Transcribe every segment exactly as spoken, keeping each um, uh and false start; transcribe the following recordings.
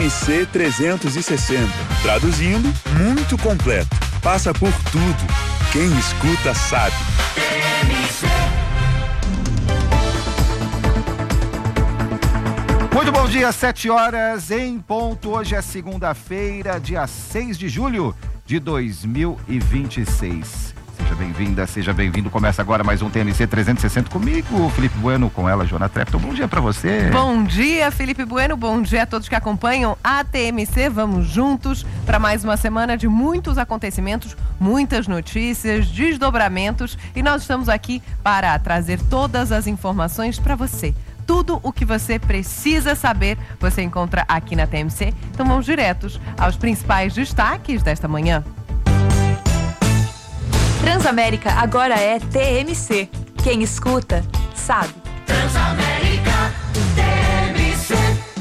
M C trezentos e sessenta. Traduzindo, muito completo. Passa por tudo. Quem escuta sabe. T M C. Muito bom dia, sete horas em ponto. Hoje é segunda-feira, dia seis de julho de dois mil e vinte e seis. Seja bem-vinda, seja bem-vindo. Começa agora mais um T M C trezentos e sessenta comigo, Felipe Bueno, com ela, Joana Trepton. Bom dia pra você. Bom dia, Felipe Bueno. Bom dia a todos que acompanham a T M C. Vamos juntos para mais uma semana de muitos acontecimentos, muitas notícias, desdobramentos, e nós estamos aqui para trazer todas as informações para você. Tudo o que você precisa saber, você encontra aqui na T M C. Então vamos diretos aos principais destaques desta manhã. Transamérica agora é T M C. Quem escuta, sabe. Transamérica, T M C.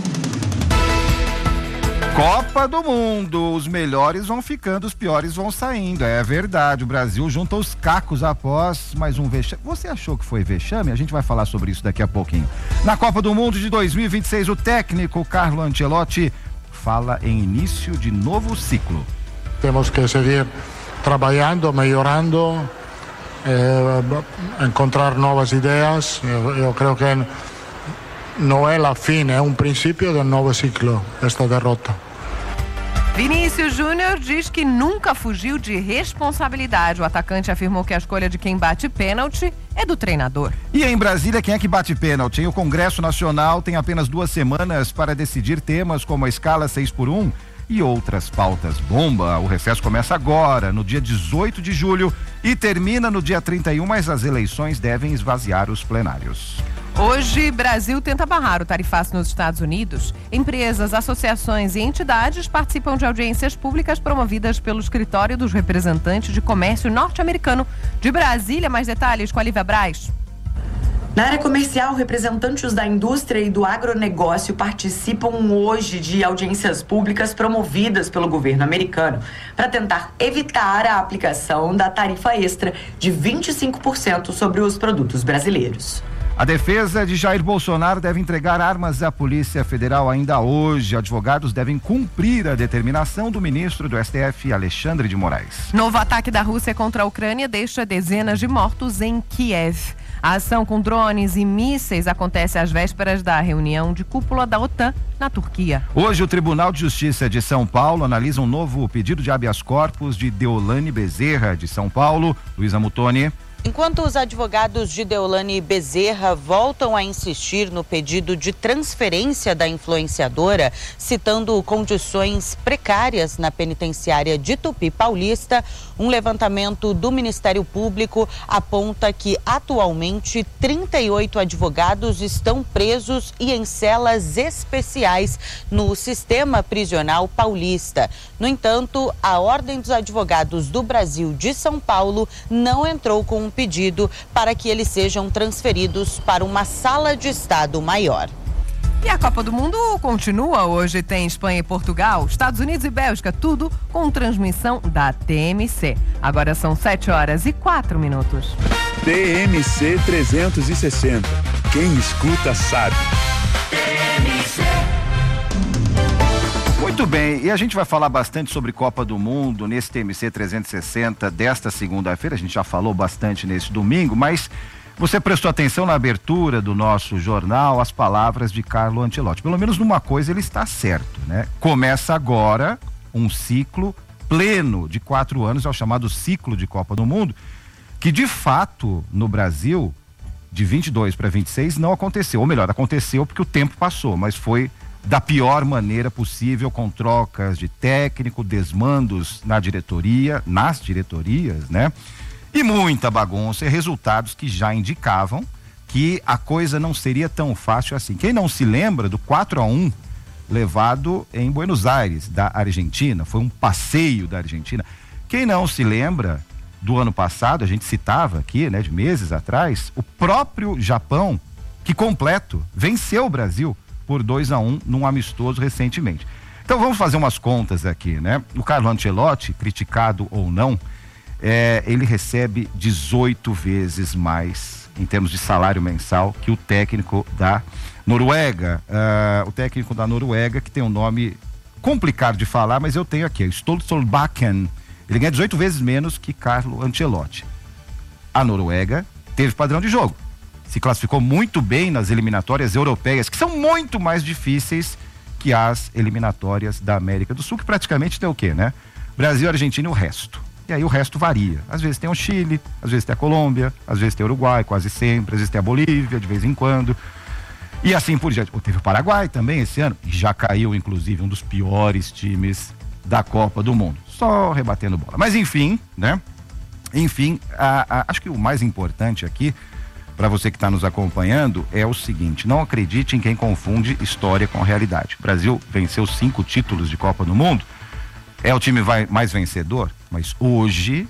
Copa do Mundo, os melhores vão ficando, os piores vão saindo, é verdade. O Brasil junta os cacos após mais um vexame. Você achou que foi vexame? A gente vai falar sobre isso daqui a pouquinho. Na Copa do Mundo de dois mil e vinte e seis, o técnico Carlo Ancelotti fala em início de novo ciclo. Temos que seguir trabalhando, melhorando, eh, encontrar novas ideias. Eu, eu creio que não é a fim, é um princípio de um novo ciclo, esta derrota. Vinícius Júnior diz que nunca fugiu de responsabilidade. O atacante afirmou que a escolha de quem bate pênalti é do treinador. E em Brasília, quem é que bate pênalti? O Congresso Nacional tem apenas duas semanas para decidir temas como a escala seis por um e outras pautas bomba. O recesso começa agora, no dia dezoito de julho, e termina no dia trinta e um, mas as eleições devem esvaziar os plenários. Hoje, Brasil tenta barrar o tarifaço nos Estados Unidos. Empresas, associações e entidades participam de audiências públicas promovidas pelo Escritório dos Representantes de Comércio Norte-Americano. De Brasília, mais detalhes com a Lívia Braz. Na área comercial, representantes da indústria e do agronegócio participam hoje de audiências públicas promovidas pelo governo americano para tentar evitar a aplicação da tarifa extra de vinte e cinco por cento sobre os produtos brasileiros. A defesa de Jair Bolsonaro deve entregar armas à Polícia Federal ainda hoje. Advogados devem cumprir a determinação do ministro do S T F, Alexandre de Moraes. Novo ataque da Rússia contra a Ucrânia deixa dezenas de mortos em Kiev. A ação com drones e mísseis acontece às vésperas da reunião de cúpula da OTAN na Turquia. Hoje, o Tribunal de Justiça de São Paulo analisa um novo pedido de habeas corpus de Deolane Bezerra, de São Paulo. Luísa Mutoni. Enquanto os advogados de Deolane Bezerra voltam a insistir no pedido de transferência da influenciadora, citando condições precárias na penitenciária de Tupi Paulista, um levantamento do Ministério Público aponta que atualmente trinta e oito advogados estão presos e em celas especiais no sistema prisional paulista. No entanto, a Ordem dos Advogados do Brasil de São Paulo não entrou com um pedido para que eles sejam transferidos para uma sala de estado maior. E a Copa do Mundo continua. Hoje tem Espanha e Portugal, Estados Unidos e Bélgica, tudo com transmissão da T M C. Agora são sete horas e quatro minutos. T M C trezentos e sessenta. Quem escuta sabe. T M C. Muito bem, e a gente vai falar bastante sobre Copa do Mundo nesse T M C trezentos e sessenta desta segunda-feira. A gente já falou bastante nesse domingo, mas você prestou atenção na abertura do nosso jornal, as palavras de Carlo Ancelotti. Pelo menos numa coisa ele está certo, né? Começa agora um ciclo pleno de quatro anos, é o chamado ciclo de Copa do Mundo, que de fato no Brasil, de vinte e dois para vinte e seis, não aconteceu. Ou melhor, aconteceu porque o tempo passou, mas foi da pior maneira possível, com trocas de técnico, desmandos na diretoria, nas diretorias, né? E muita bagunça e resultados que já indicavam que a coisa não seria tão fácil assim. Quem não se lembra do quatro a um levado em Buenos Aires, da Argentina, foi um passeio da Argentina. Quem não se lembra do ano passado, a gente citava aqui, né, de meses atrás, o próprio Japão, que completo venceu o Brasil por dois a um num amistoso recentemente. Então vamos fazer umas contas aqui, né? O Carlo Ancelotti, criticado ou não, é, ele recebe dezoito vezes mais em termos de salário mensal que o técnico da Noruega. Uh, o técnico da Noruega, que tem um nome complicado de falar, mas eu tenho aqui, Stoltenbakken, ele ganha dezoito vezes menos que Carlo Ancelotti. A Noruega teve padrão de jogo, se classificou muito bem nas eliminatórias europeias, que são muito mais difíceis que as eliminatórias da América do Sul, que praticamente tem o quê, né? Brasil, Argentina e o resto. E aí o resto varia. Às vezes tem o Chile, às vezes tem a Colômbia, às vezes tem o Uruguai, quase sempre, às vezes tem a Bolívia, de vez em quando. E assim por diante. Teve o Paraguai também esse ano, e já caiu, inclusive, um dos piores times da Copa do Mundo. Só rebatendo bola. Mas enfim, né? Enfim, a, a, acho que o mais importante aqui, para você que está nos acompanhando, é o seguinte: não acredite em quem confunde história com realidade. O Brasil venceu cinco títulos de Copa do Mundo, é o time vai, mais vencedor, mas hoje,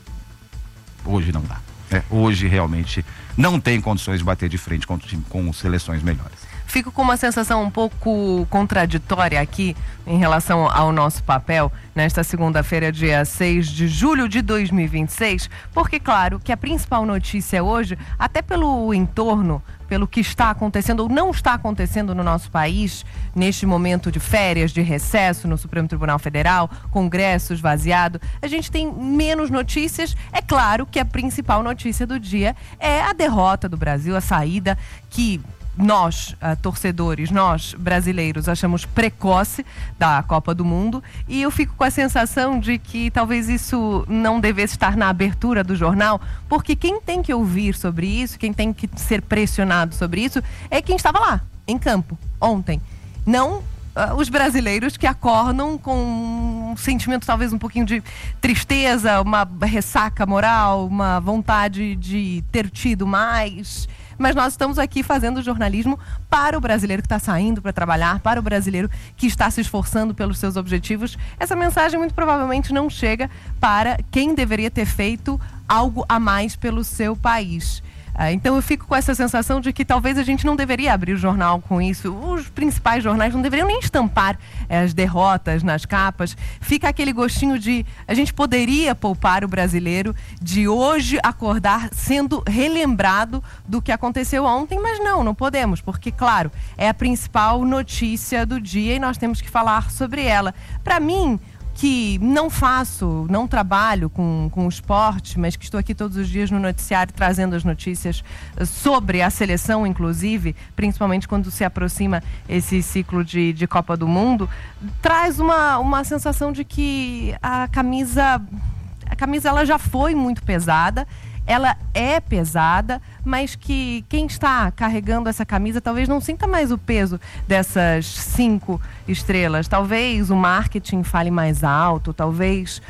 hoje não dá. Né? Hoje realmente não tem condições de bater de frente com, com seleções melhores. Fico com uma sensação um pouco contraditória aqui em relação ao nosso papel nesta segunda-feira, dia seis de julho de dois mil e vinte e seis, porque claro que a principal notícia hoje, até pelo entorno, pelo que está acontecendo ou não está acontecendo no nosso país, neste momento de férias, de recesso no Supremo Tribunal Federal, Congresso esvaziado, a gente tem menos notícias. É claro que a principal notícia do dia é a derrota do Brasil, a saída que nós, uh, torcedores, nós brasileiros, achamos precoce da Copa do Mundo, e eu fico com a sensação de que talvez isso não devesse estar na abertura do jornal, porque quem tem que ouvir sobre isso, quem tem que ser pressionado sobre isso, é quem estava lá, em campo, ontem. Não uh, os brasileiros que acordam com um sentimento talvez um pouquinho de tristeza, uma ressaca moral, uma vontade de ter tido mais. Mas nós estamos aqui fazendo jornalismo para o brasileiro que está saindo para trabalhar, para o brasileiro que está se esforçando pelos seus objetivos. Essa mensagem muito provavelmente não chega para quem deveria ter feito algo a mais pelo seu país. Ah, então eu fico com essa sensação de que talvez a gente não deveria abrir o jornal com isso. Os principais jornais não deveriam nem estampar eh, as derrotas nas capas. Fica aquele gostinho de a gente poderia poupar o brasileiro de hoje acordar sendo relembrado do que aconteceu ontem, mas não, não podemos, porque claro, é a principal notícia do dia e nós temos que falar sobre ela. Para mim, que não faço, não trabalho com, com o esporte, mas que estou aqui todos os dias no noticiário trazendo as notícias sobre a seleção, inclusive, principalmente quando se aproxima esse ciclo de, de Copa do Mundo, traz uma, uma sensação de que a camisa, a camisa ela já foi muito pesada. Ela é pesada, mas que quem está carregando essa camisa talvez não sinta mais o peso dessas cinco estrelas. Talvez o marketing fale mais alto, talvez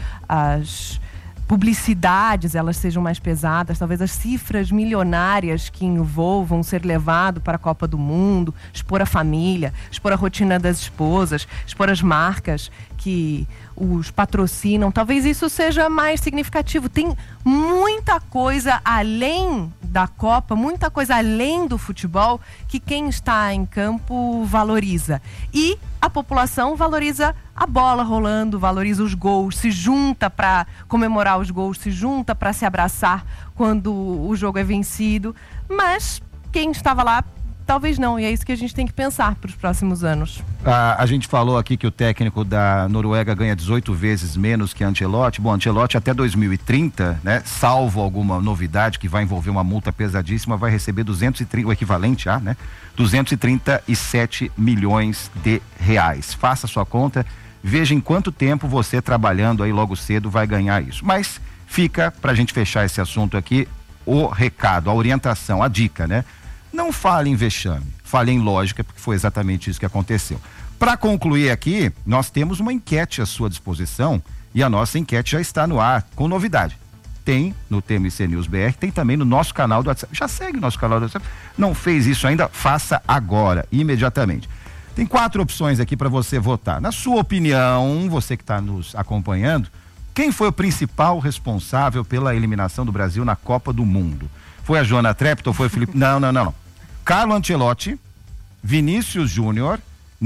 as publicidades elas sejam mais pesadas, talvez as cifras milionárias que envolvam ser levado para a Copa do Mundo, expor a família, expor a rotina das esposas, expor as marcas que os patrocinam, talvez isso seja mais significativo. Tem muita coisa além da Copa, muita coisa além do futebol que quem está em campo valoriza. E a população valoriza a bola rolando, valoriza os gols, se junta para comemorar os gols, se junta para se abraçar quando o jogo é vencido. Mas quem estava lá talvez não, e é isso que a gente tem que pensar para os próximos anos. A, a gente falou aqui que o técnico da Noruega ganha dezoito vezes menos que Ancelotti. Bom, Ancelotti até dois mil e trinta, né, salvo alguma novidade que vai envolver uma multa pesadíssima, vai receber duzentos e trinta, o equivalente a, né, duzentos e trinta e sete milhões de reais. Faça sua conta, veja em quanto tempo você trabalhando aí logo cedo vai ganhar isso. Mas fica, pra gente fechar esse assunto aqui, o recado, a orientação, a dica, né? Não fale em vexame, fale em lógica, porque foi exatamente isso que aconteceu. Para concluir aqui, nós temos uma enquete à sua disposição e a nossa enquete já está no ar, com novidade. Tem no T M C News B R, tem também no nosso canal do WhatsApp. Já segue o nosso canal do WhatsApp. Não fez isso ainda? Faça agora, imediatamente. Tem quatro opções aqui para você votar. Na sua opinião, você que está nos acompanhando, quem foi o principal responsável pela eliminação do Brasil na Copa do Mundo? Foi a Joana Trepto ou foi o Felipe? Não, não, não, não. Carlo Ancelotti, Vinícius Júnior,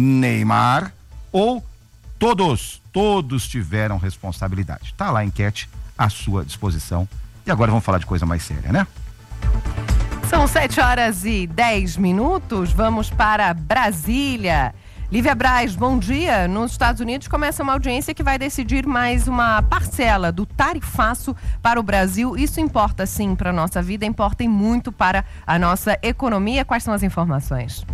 Neymar ou todos, todos tiveram responsabilidade. Tá lá a enquete à sua disposição. E agora vamos falar de coisa mais séria, né? São sete horas e dez minutos, vamos para Brasília. Lívia Braz, bom dia. Nos Estados Unidos começa uma audiência que vai decidir mais uma parcela do tarifaço para o Brasil. Isso importa sim para a nossa vida, importa e muito para a nossa economia. Quais são as informações?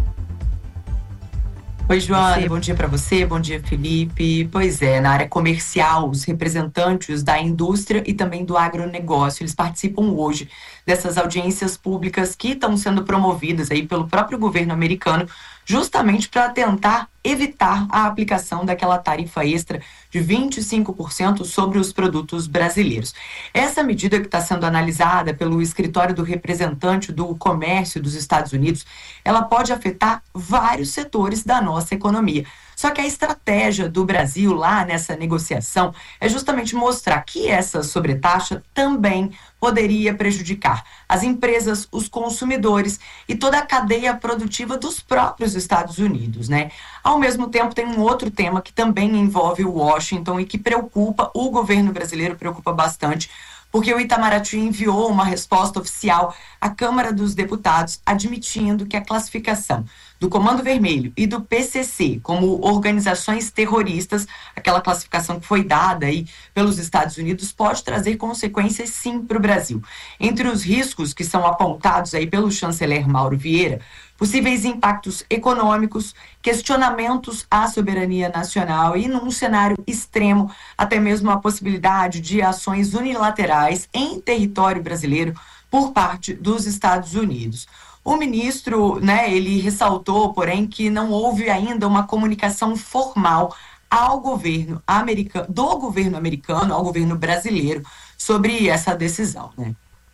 Oi, Joana, bom dia para você, bom dia, Felipe. Pois é, na área comercial, os representantes da indústria e também do agronegócio, eles participam hoje dessas audiências públicas que estão sendo promovidas aí pelo próprio governo americano, justamente para tentar evitar a aplicação daquela tarifa extra de vinte e cinco por cento sobre os produtos brasileiros. Essa medida que está sendo analisada pelo escritório do representante do comércio dos Estados Unidos, ela pode afetar vários setores da nossa economia. Só que a estratégia do Brasil lá nessa negociação é justamente mostrar que essa sobretaxa também poderia prejudicar as empresas, os consumidores e toda a cadeia produtiva dos próprios Estados Unidos, né? Ao mesmo tempo, tem um outro tema que também envolve o Washington e que preocupa o governo brasileiro, preocupa bastante, porque o Itamaraty enviou uma resposta oficial à Câmara dos Deputados admitindo que a classificação do Comando Vermelho e do P C C como organizações terroristas, aquela classificação que foi dada aí pelos Estados Unidos, pode trazer consequências sim para o Brasil. Entre os riscos que são apontados aí pelo chanceler Mauro Vieira, possíveis impactos econômicos, questionamentos à soberania nacional e, num cenário extremo, até mesmo a possibilidade de ações unilaterais em território brasileiro por parte dos Estados Unidos. O ministro, né, ele ressaltou, porém, que não houve ainda uma comunicação formal ao governo americano, do governo americano, ao governo brasileiro, sobre essa decisão, né?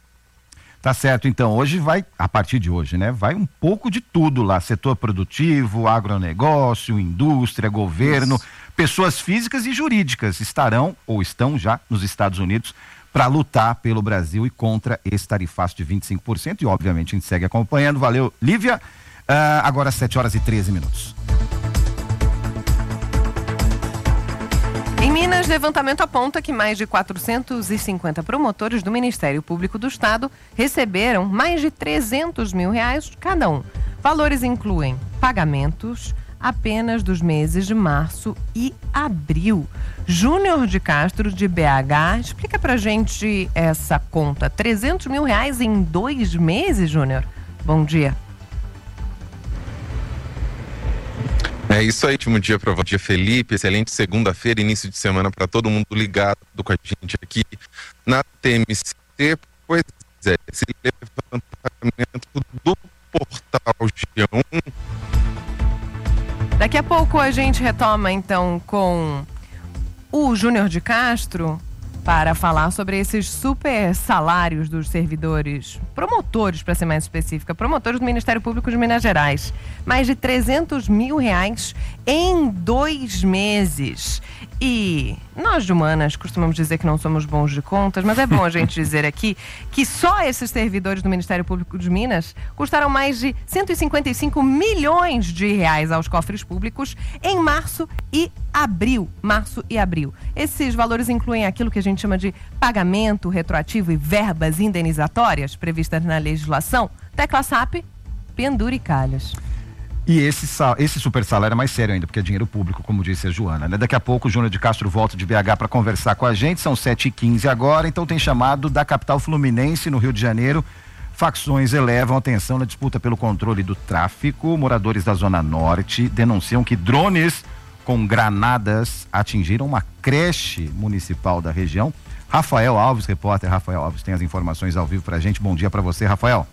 Tá certo, então, hoje vai, a partir de hoje, né, vai um pouco de tudo lá, setor produtivo, agronegócio, indústria, governo, Isso. pessoas físicas e jurídicas estarão ou estão já nos Estados Unidos para lutar pelo Brasil e contra esse tarifaço de vinte e cinco por cento e, obviamente, a gente segue acompanhando. Valeu, Lívia. Uh, agora sete horas e treze minutos. Em Minas, levantamento aponta que mais de quatrocentos e cinquenta promotores do Ministério Público do Estado receberam mais de trezentos mil reais cada um. Valores incluem pagamentos apenas dos meses de março e abril. Júnior de Castro, de B H, explica pra gente essa conta. trezentos mil reais em dois meses, Júnior? Bom dia. É isso aí, último dia para você, Felipe. Excelente segunda-feira, início de semana para todo mundo ligado com a gente aqui na T M C. Pois é, esse levantamento do portal G um. Daqui a pouco a gente retoma então com o Júnior de Castro para falar sobre esses super salários dos servidores, promotores, para ser mais específica, promotores do Ministério Público de Minas Gerais. Mais de trezentos mil reais em dois meses. E nós de humanas costumamos dizer que não somos bons de contas, mas é bom a gente dizer aqui que só esses servidores do Ministério Público de Minas custaram mais de cento e cinquenta e cinco milhões de reais aos cofres públicos em março e abril. Março e abril. Esses valores incluem aquilo que a gente chama de pagamento retroativo e verbas indenizatórias previstas na legislação. Tecla S A P, penduricalhos. E esse, esse super salário é mais sério ainda, porque é dinheiro público, como disse a Joana, né? Daqui a pouco o Júnior de Castro volta de B H para conversar com a gente, são sete e quinze agora, então tem chamado da capital fluminense, no Rio de Janeiro. Facções elevam a atenção na disputa pelo controle do tráfico. Moradores da Zona Norte denunciam que drones com granadas atingiram uma creche municipal da região. Rafael Alves, repórter Rafael Alves, tem as informações ao vivo pra gente. Bom dia para você, Rafael.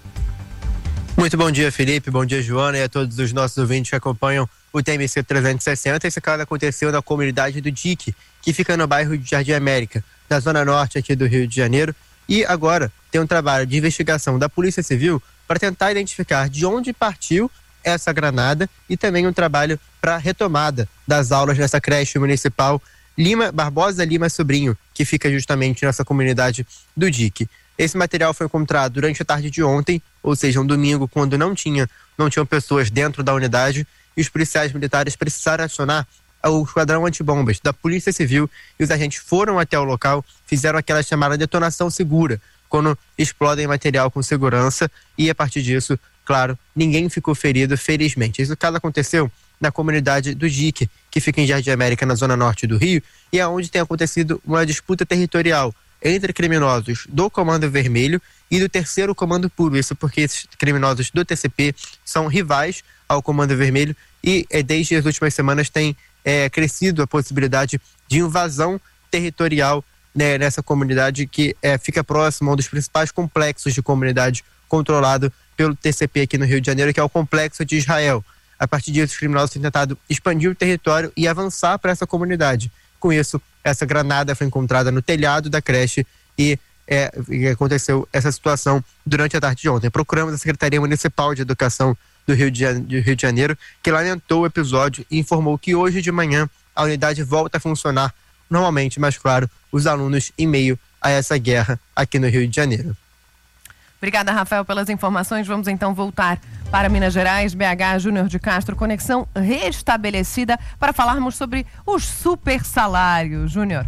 Muito bom dia, Felipe, bom dia, Joana, e a todos os nossos ouvintes que acompanham o T M C trezentos e sessenta. Esse caso aconteceu na comunidade do D I C, que fica no bairro de Jardim América, na zona norte aqui do Rio de Janeiro, e agora tem um trabalho de investigação da Polícia Civil para tentar identificar de onde partiu essa granada e também um trabalho para retomada das aulas nessa creche municipal Lima Barbosa Lima Sobrinho, que fica justamente nessa comunidade do D I C. Esse material foi encontrado durante a tarde de ontem, ou seja, um domingo, quando não tinha, não tinham pessoas dentro da unidade, e os policiais militares precisaram acionar o esquadrão antibombas da Polícia Civil, e os agentes foram até o local, fizeram aquela chamada detonação segura, quando explodem material com segurança, e a partir disso, claro, ninguém ficou ferido, felizmente. Esse caso aconteceu na comunidade do Dique, que fica em Jardim América, na zona norte do Rio, e é onde tem acontecido uma disputa territorial entre criminosos do Comando Vermelho e do Terceiro Comando Puro. Isso porque esses criminosos do T C P são rivais ao Comando Vermelho e é, desde as últimas semanas tem é, crescido a possibilidade de invasão territorial, né, nessa comunidade que é, fica próximo a um dos principais complexos de comunidade controlado pelo T C P aqui no Rio de Janeiro, que é o Complexo de Israel. A partir disso, os criminosos têm tentado expandir o território e avançar para essa comunidade. Com isso, essa granada foi encontrada no telhado da creche e, é, e aconteceu essa situação durante a tarde de ontem. Procuramos a Secretaria Municipal de Educação do Rio de, do Rio de Janeiro, que lamentou o episódio e informou que hoje de manhã a unidade volta a funcionar normalmente, mas claro, os alunos em meio a essa guerra aqui no Rio de Janeiro. Obrigada, Rafael, pelas informações. Vamos então voltar para Minas Gerais. B H, Júnior de Castro, conexão restabelecida para falarmos sobre os super salários. Júnior.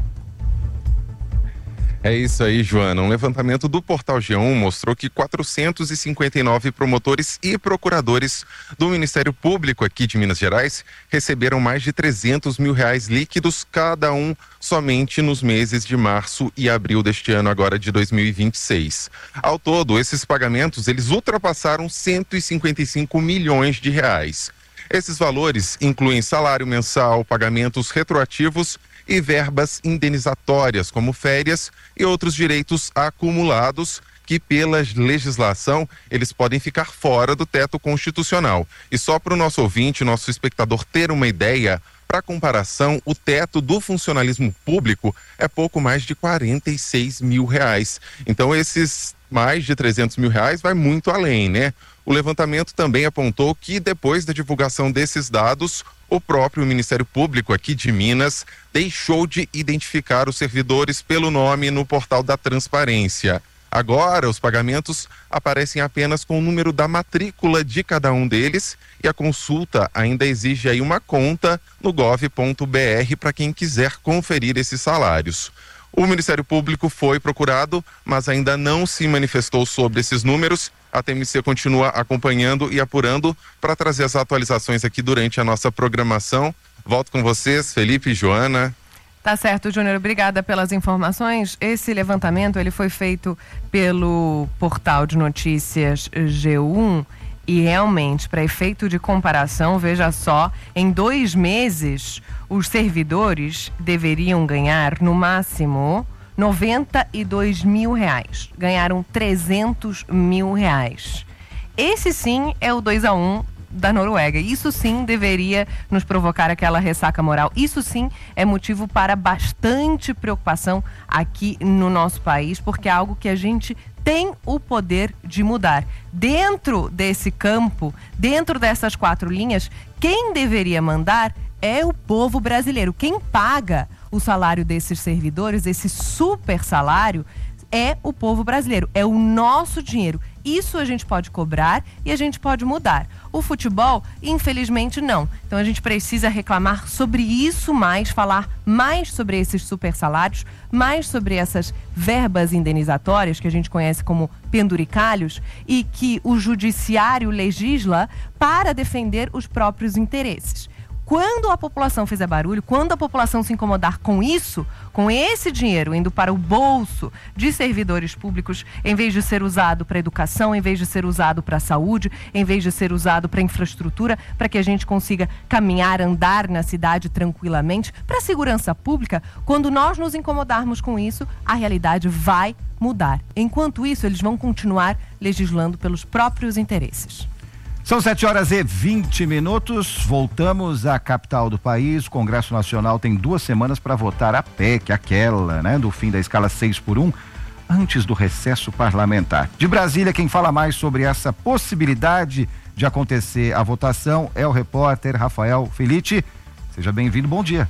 É isso aí, Joana. Um levantamento do Portal G um mostrou que quatrocentos e cinquenta e nove promotores e procuradores do Ministério Público aqui de Minas Gerais receberam mais de trezentos mil reais líquidos cada um somente nos meses de março e abril deste ano, agora de dois mil e vinte e seis. Ao todo, esses pagamentos, eles ultrapassaram cento e cinquenta e cinco milhões de reais. Esses valores incluem salário mensal, pagamentos retroativos e verbas indenizatórias, como férias e outros direitos acumulados que, pela legislação, eles podem ficar fora do teto constitucional. E só para o nosso ouvinte, nosso espectador ter uma ideia, para comparação, o teto do funcionalismo público é pouco mais de quarenta e seis mil reais. Então, esses mais de trezentos mil reais vai muito além, né? O levantamento também apontou que, depois da divulgação desses dados, o próprio Ministério Público aqui de Minas deixou de identificar os servidores pelo nome no portal da Transparência. Agora, os pagamentos aparecem apenas com o número da matrícula de cada um deles e a consulta ainda exige aí uma conta no gov ponto br para quem quiser conferir esses salários. O Ministério Público foi procurado, mas ainda não se manifestou sobre esses números. A T M C continua acompanhando e apurando para trazer as atualizações aqui durante a nossa programação. Volto com vocês, Felipe e Joana. Tá certo, Júnior. Obrigada pelas informações. Esse levantamento ele foi feito pelo portal de notícias G um e realmente, para efeito de comparação, veja só, em dois meses os servidores deveriam ganhar no máximo noventa e dois mil reais. Ganharam trezentos mil reais. Esse sim é o dois a um da Noruega. Isso sim deveria nos provocar aquela ressaca moral. Isso sim é motivo para bastante preocupação aqui no nosso país, porque é algo que a gente tem o poder de mudar. Dentro desse campo, dentro dessas quatro linhas, quem deveria mandar é o povo brasileiro. Quem paga o salário desses servidores, esse super salário, é o povo brasileiro, é o nosso dinheiro. Isso a gente pode cobrar e a gente pode mudar. O futebol, infelizmente, não. Então a gente precisa reclamar sobre isso mais, falar mais sobre esses super salários, mais sobre essas verbas indenizatórias que a gente conhece como penduricalhos e que o judiciário legisla para defender os próprios interesses. Quando a população fizer barulho, quando a população se incomodar com isso, com esse dinheiro indo para o bolso de servidores públicos, em vez de ser usado para educação, em vez de ser usado para saúde, em vez de ser usado para infraestrutura, para que a gente consiga caminhar, andar na cidade tranquilamente, para a segurança pública, quando nós nos incomodarmos com isso, a realidade vai mudar. Enquanto isso, eles vão continuar legislando pelos próprios interesses. São sete horas e vinte minutos, voltamos à capital do país. O Congresso Nacional tem duas semanas para votar a P E C, aquela, né, do fim da escala seis por um, antes do recesso parlamentar. De Brasília, quem fala mais sobre essa possibilidade de acontecer a votação é o repórter Rafael Felitti. Seja bem-vindo, bom dia.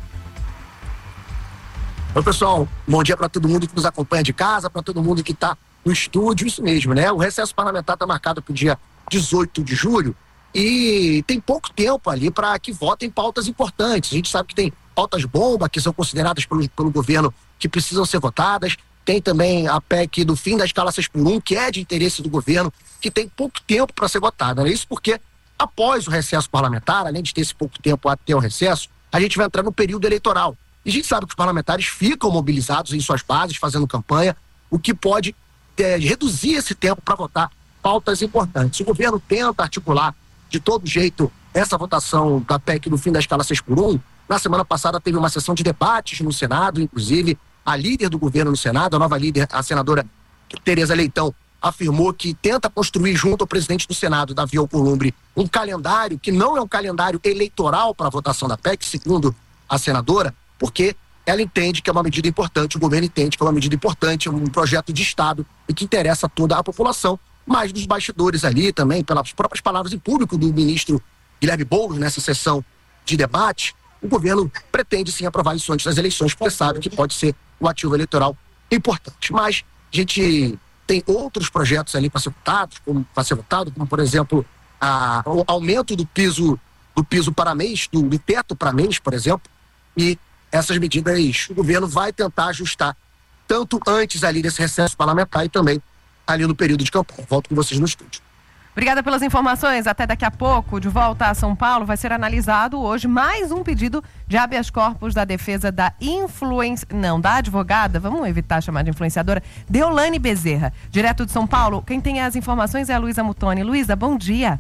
Oi, pessoal, bom dia para todo mundo que nos acompanha de casa, para todo mundo que está no estúdio, isso mesmo, né? O recesso parlamentar está marcado para o dia dezoito de julho e tem pouco tempo ali para que votem pautas importantes. A gente sabe que tem pautas bomba que são consideradas pelo, pelo governo que precisam ser votadas. Tem também a P E C do fim da escala seis por um, que é de interesse do governo, que tem pouco tempo para ser votada, né? Isso porque após o recesso parlamentar, além de ter esse pouco tempo até o recesso, a gente vai entrar no período eleitoral. E a gente sabe que os parlamentares ficam mobilizados em suas bases, fazendo campanha, o que pode é, reduzir esse tempo para votar pautas importantes. O governo tenta articular de todo jeito essa votação da P E C do fim da escala seis por um. Na semana passada teve uma sessão de debates no Senado, inclusive a líder do governo no Senado, a nova líder, a senadora Tereza Leitão, afirmou que tenta construir junto ao presidente do Senado, Davi Alcolumbre, um calendário que não é um calendário eleitoral para a votação da P E C, segundo a senadora, porque ela entende que é uma medida importante, o governo entende que é uma medida importante, um projeto de Estado e que interessa a toda a população, mas dos bastidores ali também, pelas próprias palavras em público do ministro Guilherme Boulos nessa sessão de debate, o governo pretende sim aprovar isso antes das eleições, porque sabe que pode ser um ativo eleitoral importante. Mas a gente tem outros projetos ali para ser votados, como para ser votado, como por exemplo a, o aumento do piso do piso para mês, do, do teto para mês, por exemplo, e essas medidas o governo vai tentar ajustar tanto antes ali desse recesso parlamentar e também ali no período de campanha. Volto com vocês no estúdio. Obrigada pelas informações. Até daqui a pouco, de volta a São Paulo, vai ser analisado hoje mais um pedido de habeas corpus da defesa da influência... Não, da advogada, vamos evitar chamar de influenciadora, Deolane Bezerra. Direto de São Paulo, quem tem as informações é a Luísa Mutoni. Luísa, bom dia.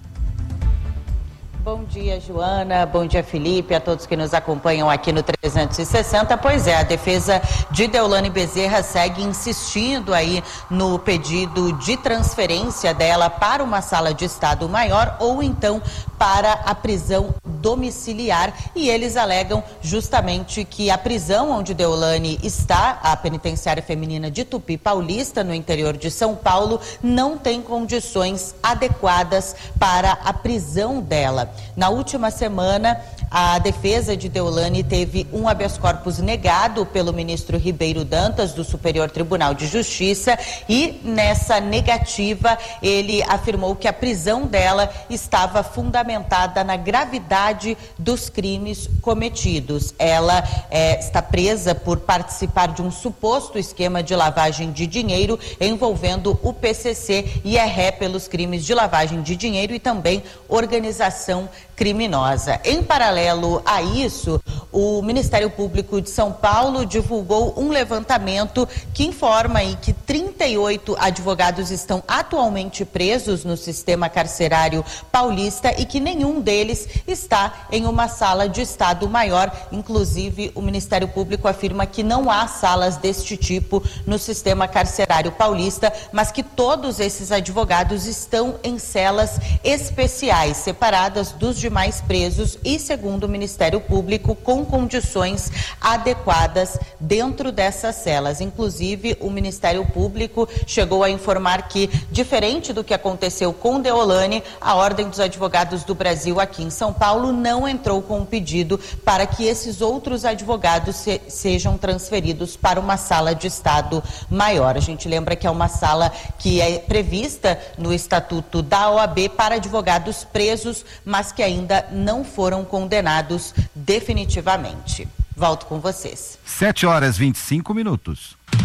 Bom dia, Joana. Bom dia, Felipe, a todos que nos acompanham aqui no trezentos e sessenta. Pois é, a defesa de Deolane Bezerra segue insistindo aí no pedido de transferência dela para uma sala de estado maior ou então para a prisão domiciliar. E eles alegam justamente que a prisão onde Deolane está, a penitenciária feminina de Tupi Paulista, no interior de São Paulo, não tem condições adequadas para a prisão dela. Na última semana, a defesa de Deolane teve um habeas corpus negado pelo ministro Ribeiro Dantas, do Superior Tribunal de Justiça, e nessa negativa ele afirmou que a prisão dela estava fundamentada na gravidade dos crimes cometidos. Ela é, está presa por participar de um suposto esquema de lavagem de dinheiro envolvendo o P C C e é ré pelos crimes de lavagem de dinheiro e também organização criminosa. Em paralelo a isso, o Ministério Público de São Paulo divulgou um levantamento que informa aí que trinta e oito advogados estão atualmente presos no sistema carcerário paulista e que nenhum deles está em uma sala de estado maior. Inclusive, o Ministério Público afirma que não há salas deste tipo no sistema carcerário paulista, mas que todos esses advogados estão em celas especiais, separadas dos demais presos e, segundo o Ministério Público, com condições adequadas dentro dessas celas. Inclusive, o Ministério Público chegou a informar que, diferente do que aconteceu com Deolane, a Ordem dos Advogados do Brasil aqui em São Paulo não entrou com um pedido para que esses outros advogados se, sejam transferidos para uma sala de estado maior. A gente lembra que é uma sala que é prevista no Estatuto da O A B para advogados presos, mas que ainda não foram condenados definitivamente. Volto com vocês. sete horas e vinte e cinco minutos.